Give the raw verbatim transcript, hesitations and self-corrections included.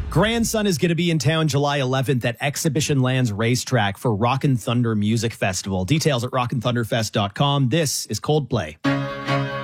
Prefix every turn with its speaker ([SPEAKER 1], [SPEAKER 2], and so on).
[SPEAKER 1] Grandson is going to be in town July eleventh at Exhibition Lands Racetrack for Rockin' Thunder Music Festival. Details at rockin thunder fest dot com. This is Coldplay.